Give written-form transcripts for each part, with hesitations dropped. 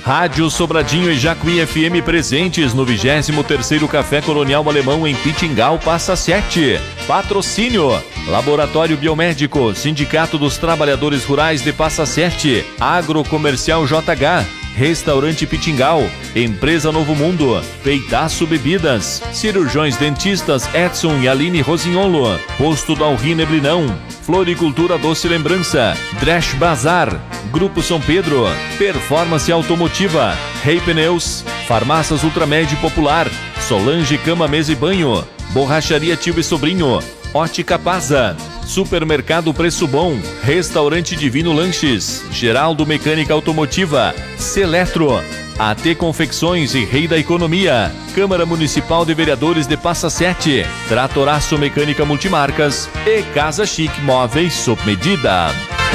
Rádio Sobradinho e Jacuí FM presentes no 23º Café Colonial Alemão em Pitingal, Passa Sete. Patrocínio: Laboratório Biomédico, Sindicato dos Trabalhadores Rurais de Passa Sete, Agrocomercial JH, Restaurante Pitingal, Empresa Novo Mundo, Peitaço Bebidas, Cirurgiões Dentistas Edson e Aline Rosignolo, Posto Dalri Neblinão, Floricultura Doce Lembrança, Dresch Bazar, Grupo São Pedro, Performance Automotiva, Rei Pneus, Farmácias Ultramed Popular, Solange Cama, Mesa e Banho, Borracharia Tio e Sobrinho, Ótica Paza, Supermercado Preço Bom, Restaurante Divino Lanches, Geraldo Mecânica Automotiva, Seletro, AT Confecções e Rei da Economia, Câmara Municipal de Vereadores de Passa Sete, Tratoraço Mecânica Multimarcas e Casa Chique Móveis sob medida.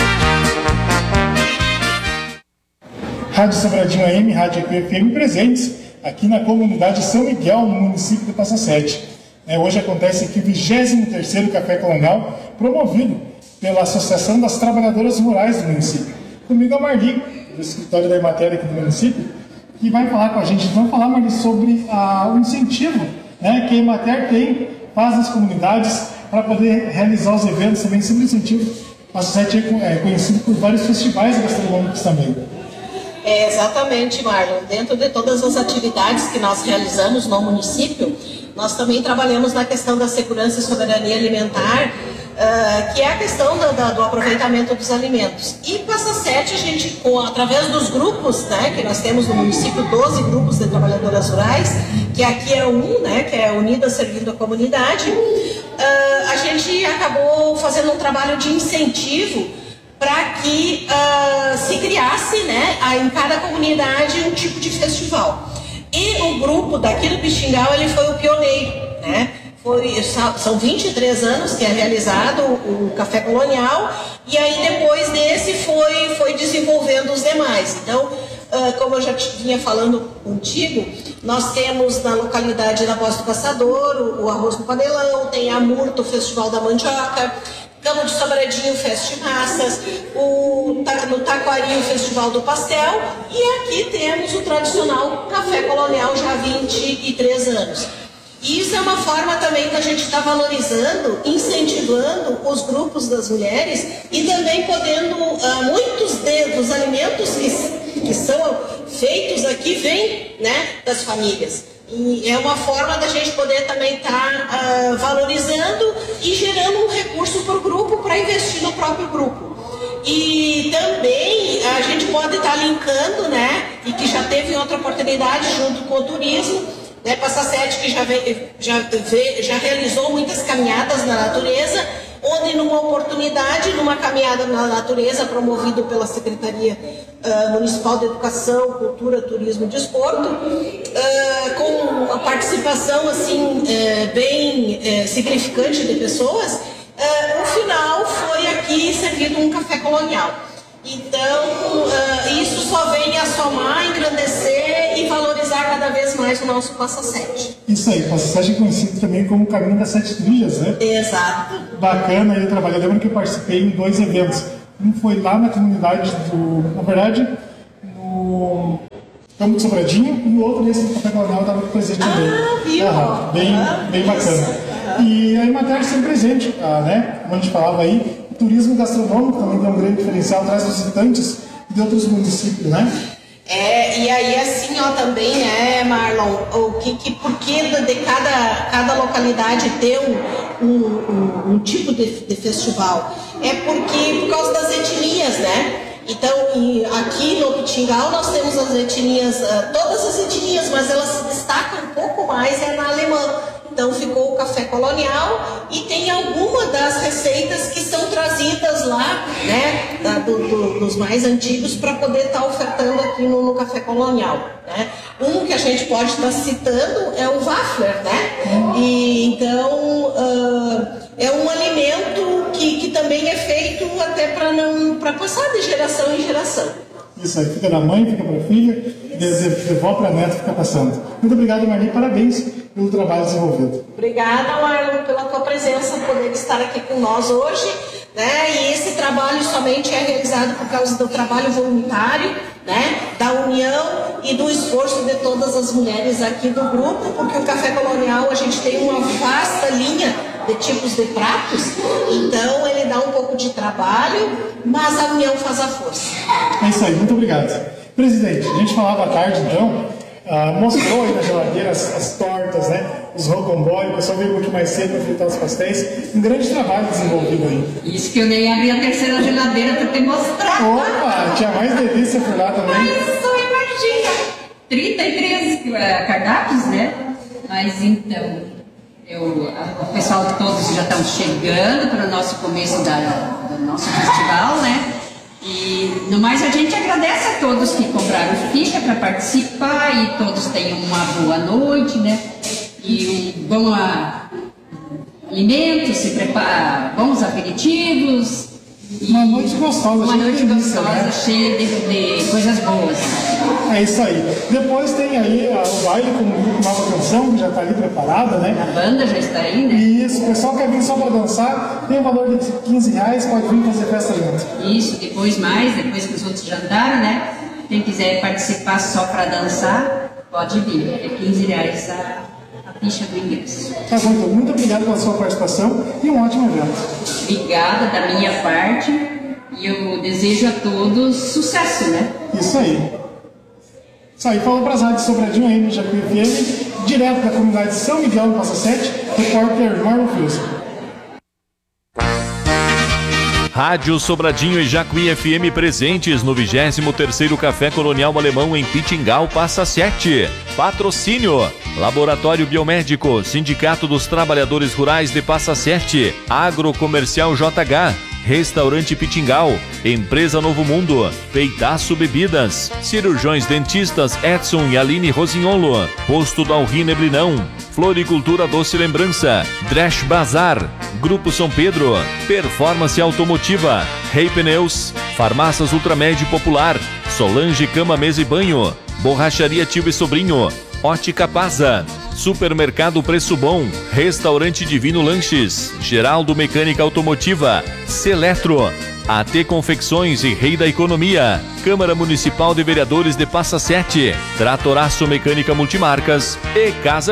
Rádio Sobradinho AM, Rádio FM presentes aqui na comunidade São Miguel, no município de Passa Sete. Hoje acontece aqui o 23º Café Colonial, promovido pela Associação das Trabalhadoras Rurais do município. Comigo é a Marli, do escritório da Emater aqui do município, que vai falar com a gente. Vamos falar, Marli, sobre o incentivo, que a Emater tem, faz nas comunidades para poder realizar os eventos também, sobre o incentivo. Passa Sete é conhecido por vários festivais gastronômicos também. Exatamente, Marlon. Dentro de todas as atividades que nós realizamos no município, nós também trabalhamos na questão da segurança e soberania alimentar, que é a questão do aproveitamento dos alimentos. E Passa Sete, a gente, através dos grupos, que nós temos no município, 12 grupos de trabalhadoras rurais, que aqui é que é Unidas Servindo a Comunidade, a gente acabou fazendo um trabalho de incentivo para que se criasse, em cada comunidade, um tipo de festival. E o grupo daqui do Pitingal, ele foi o pioneiro, São 23 anos que é realizado o Café Colonial, e aí depois desse foi desenvolvendo os demais. Então, como eu já vinha falando contigo, nós temos na localidade da Voz do Caçador o Arroz no Panelão, tem a Murta, o Festival da Mandioca, Cama de Sobradinho, Festa de Massas, no Taquari, o Festival do Pastel, e aqui temos o tradicional Café Colonial já há 23 anos. E isso é uma forma também da gente estar valorizando, incentivando os grupos das mulheres e também podendo, muitos dos alimentos que são feitos aqui vêm das famílias. E é uma forma da gente poder também estar valorizando e gerando um recurso para o grupo para investir no próprio grupo. E também a gente pode estar linkando, e que já teve outra oportunidade junto com o turismo, Passa Sete, que já realizou muitas caminhadas na natureza, onde numa oportunidade, numa caminhada na natureza, promovido pela Secretaria Municipal de Educação, Cultura, Turismo e Desporto, com a participação bem significante de pessoas, no final foi aqui servido um café colonial. Então, isso só vem a somar, engrandecer e valorizar cada vez mais o nosso Passa Sete. Isso aí, Passa Sete é conhecido também como Caminho das Sete Trilhas, Exato. Bacana aí o trabalho. Eu lembro que eu participei em 2 eventos. Um foi lá na comunidade no Campo de Sobradinho, e o outro, nesse do Café Colonial, estava presente também. Viu? Bem bacana. E a Emater sempre presente, como a gente falava aí, o turismo gastronômico também tem um grande diferencial, traz visitantes de outros municípios, E aí também, Marlon, por que de cada localidade ter um tipo de festival? É por causa das etnias, Então, aqui no Pitingal nós temos as etnias, todas as etnias, mas elas se destacam um pouco mais na alemã. Então ficou o Café Colonial e tem alguma das receitas que são trazidas lá, dos mais antigos, para poder estar ofertando aqui no Café Colonial, Um que a gente pode estar citando é o Waffler, E então é um alimento que também é feito até para passar de geração em geração. Isso aí, fica da mãe, fica para a filha, de vó para neto, fica passando. Muito obrigado, Marli, parabéns pelo trabalho desenvolvido. Obrigada, Marlon, pela tua presença, poder estar aqui com nós hoje, E esse trabalho somente é realizado por causa do trabalho voluntário, da união e do esforço de todas as mulheres aqui do grupo, porque o Café Colonial a gente tem uma vasta linha de tipos de pratos, então ele dá um pouco de trabalho, mas a união faz a força. É isso aí, muito obrigado. Presidente, a gente falava à tarde então, mostrou aí na geladeira as tortas, né? Os rocambole, o pessoal veio um pouquinho mais cedo para fritar os pastéis. Um grande trabalho desenvolvido aí. Isso que eu nem abri a terceira geladeira para te mostrar. Opa, tinha mais delícia por lá também. Mas só imagina, 33 cardápios, né? Mas então, o pessoal todos já estão chegando para o nosso começo do nosso festival, né? E no mais a gente agradece a todos que compraram ficha para participar e todos tenham uma boa noite, né? E um bom alimento, se prepara, bons aperitivos. Uma noite gostosa, uma noite delícia, gostosa, né? cheia de coisas boas. É isso aí. Depois tem aí o baile com nova canção, que já está ali preparada, né? A banda já está aí, né? Isso, o pessoal quer vir só para dançar, tem o valor de R$15, pode vir fazer festa junto. Isso, depois que os outros jantaram, né? Quem quiser participar só para dançar, pode vir. É R$15 a ficha do ingresso. Tá bom, então, muito obrigado pela sua participação e um ótimo evento. Obrigada da minha parte e eu desejo a todos sucesso, né? Isso aí. Isso aí, falou para as rádios Sobradinho AM, Jacuí FM, direto da comunidade de São Miguel do Passa Sete, repórter Marlon Fius. Rádio Sobradinho e Jacuí FM presentes no 23º Café Colonial Alemão em Pitingal, Passa Sete. Patrocínio: Laboratório Biomédico, Sindicato dos Trabalhadores Rurais de Passa Sete, Agrocomercial JH, Restaurante Pitingal, Empresa Novo Mundo, Peitaço Bebidas, Cirurgiões Dentistas Edson e Aline Rosignolo, Posto do Alri Neblinão, Floricultura Doce Lembrança, Dresch Bazar, Grupo São Pedro, Performance Automotiva, Rei Pneus, Farmácias Ultramed Popular, Solange Cama, Mesa e Banho, Borracharia Tio e Sobrinho, Ótica Pasa, Supermercado Preço Bom, Restaurante Divino Lanches, Geraldo Mecânica Automotiva, Seletro, AT Confecções e Rei da Economia, Câmara Municipal de Vereadores de Passa Sete, Tratoraço Mecânica Multimarcas e Casa